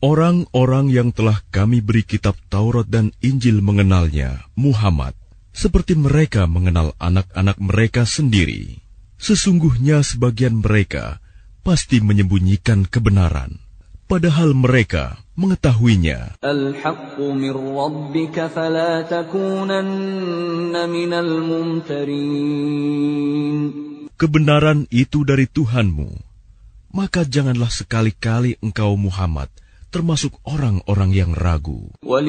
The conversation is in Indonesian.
Orang-orang yang telah kami beri kitab Taurat dan Injil mengenalnya, Muhammad, seperti mereka mengenal anak-anak mereka sendiri. Sesungguhnya sebagian mereka pasti menyembunyikan kebenaran, padahal mereka mengetahuinya. Al-haqqu min rabbika fala takunanna minal mumtarin. Kebenaran itu dari Tuhanmu, maka janganlah sekali-kali engkau Muhammad termasuk orang-orang yang ragu.